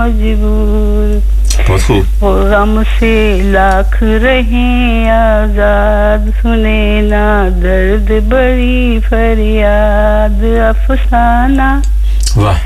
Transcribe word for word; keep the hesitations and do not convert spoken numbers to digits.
मजबूर, बहुत खूब। वो गम से लाख रहे आजाद, सुने ना दर्द बड़ी फरियाद, अफसाना। वाह